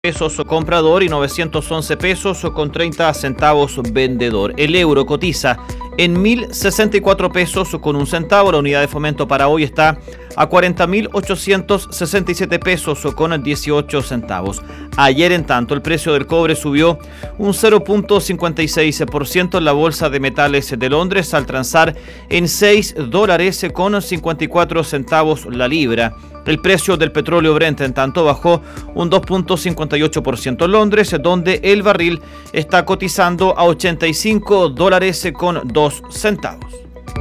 pesos comprador y 911 pesos con 30 centavos vendedor. El euro cotiza en 1.064 pesos con un centavo. La unidad de fomento para hoy está a 40.867 pesos con 18 centavos. Ayer, en tanto, el precio del cobre subió un 0.56% en la bolsa de metales de Londres al transar en $6 con 54 centavos la libra. El precio del petróleo Brent, en tanto, bajó un 2.58% en Londres, donde el barril está cotizando a $85 con 2 centavos.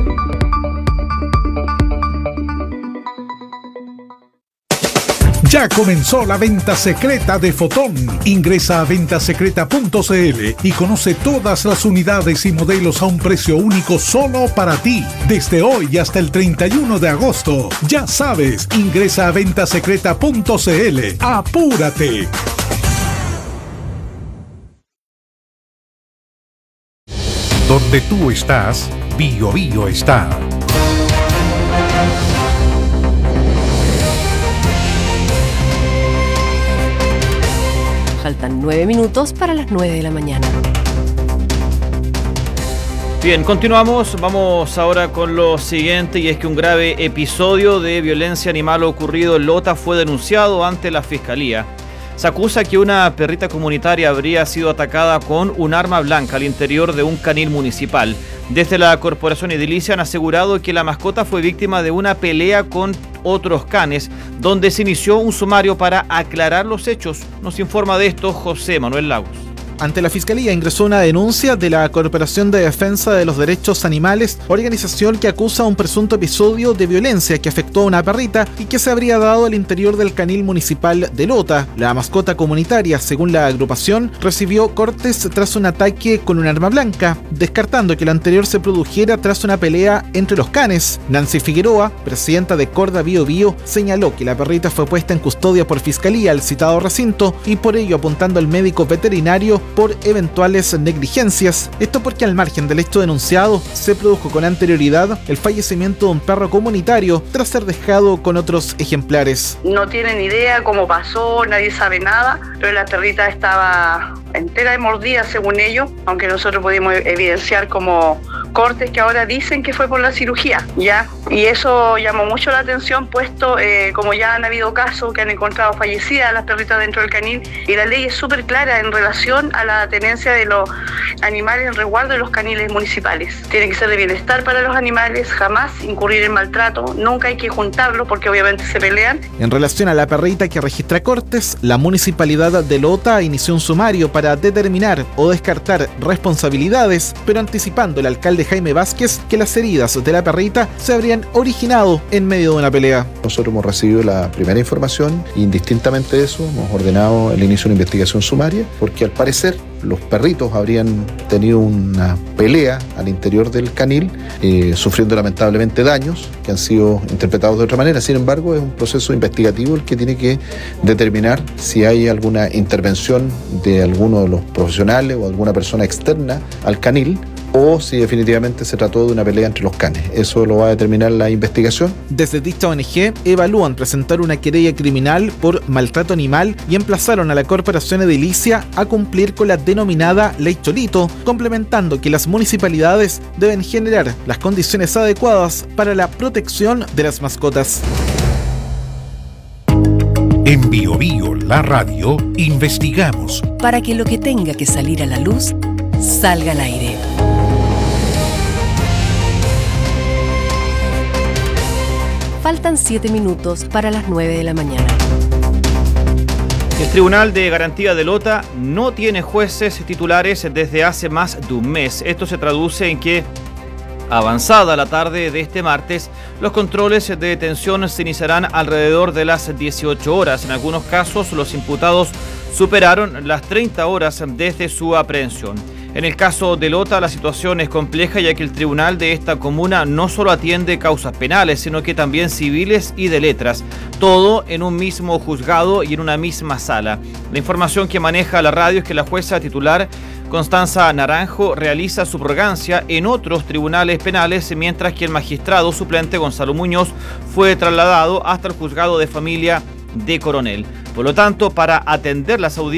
Ya comenzó la venta secreta de Fotón. Ingresa a ventasecreta.cl y conoce todas las unidades y modelos a un precio único solo para ti. Desde hoy hasta el 31 de agosto. Ya sabes, ingresa a ventasecreta.cl. ¡Apúrate! Donde tú estás, Bio Bio está. Faltan 9 minutos para las 9 de la mañana. Bien, continuamos. Vamos ahora con lo siguiente, y es que un grave episodio de violencia animal ocurrido en Lota fue denunciado ante la Fiscalía. Se acusa que una perrita comunitaria habría sido atacada con un arma blanca al interior de un canil municipal. Desde la Corporación Edilicia han asegurado que la mascota fue víctima de una pelea con otros canes, donde se inició un sumario para aclarar los hechos. Nos informa de esto José Manuel Lagos. Ante la Fiscalía ingresó una denuncia de la Corporación de Defensa de los Derechos Animales, organización que acusa un presunto episodio de violencia que afectó a una perrita y que se habría dado al interior del canil municipal de Lota. La mascota comunitaria, según la agrupación, recibió cortes tras un ataque con un arma blanca, descartando que lo anterior se produjera tras una pelea entre los canes. Nancy Figueroa, presidenta de Corda Bio Bio, señaló que la perrita fue puesta en custodia por Fiscalía al citado recinto y por ello apuntando al médico veterinario por eventuales negligencias. Esto porque al margen del hecho denunciado, se produjo con anterioridad el fallecimiento de un perro comunitario tras ser dejado con otros ejemplares. No tienen idea cómo pasó, nadie sabe nada, pero la perrita estaba entera de mordida según ellos, aunque nosotros pudimos evidenciar como cortes que ahora dicen que fue por la cirugía, ¿ya? Y eso llamó mucho la atención, puesto como ya han habido casos que han encontrado fallecidas las perritas dentro del canil, y la ley es súper clara en relación a la tenencia de los animales en resguardo de los caniles municipales. Tiene que ser de bienestar para los animales, jamás incurrir en maltrato, nunca hay que juntarlos porque obviamente se pelean. En relación a la perrita que registra cortes, la municipalidad de Lota inició un sumario para determinar o descartar responsabilidades, pero anticipando el alcalde Jaime Vázquez que las heridas de la perrita se habrían originado en medio de una pelea. Nosotros hemos recibido la primera información y indistintamente de eso hemos ordenado el inicio de una investigación sumaria, porque al parecer los perritos habrían tenido una pelea al interior del canil, sufriendo lamentablemente daños que han sido interpretados de otra manera. Sin embargo, es un proceso investigativo el que tiene que determinar si hay alguna intervención de alguno de los profesionales o alguna persona externa al canil, o si definitivamente se trató de una pelea entre los canes. Eso lo va a determinar la investigación. Desde dicha ONG evalúan presentar una querella criminal por maltrato animal y emplazaron a la Corporación Edilicia a cumplir con la denominada Ley Cholito, complementando que las municipalidades deben generar las condiciones adecuadas para la protección de las mascotas. En Bio Bio, la radio, investigamos Para que lo que tenga que salir a la luz, salga al aire. Faltan 7 minutos para las 9 de la mañana. El Tribunal de Garantía de Lota no tiene jueces titulares desde hace más de un mes. Esto se traduce en que, avanzada la tarde de este martes, los controles de detención se iniciarán alrededor de las 18 horas. En algunos casos, los imputados superaron las 30 horas desde su aprehensión. En el caso de Lota, la situación es compleja, ya que el tribunal de esta comuna no solo atiende causas penales, sino que también civiles y de letras, todo en un mismo juzgado y en una misma sala. La información que maneja la radio es que la jueza titular, Constanza Naranjo, realiza subrogancia en otros tribunales penales, mientras que el magistrado suplente Gonzalo Muñoz fue trasladado hasta el juzgado de familia de Coronel. Por lo tanto, para atender las audiencias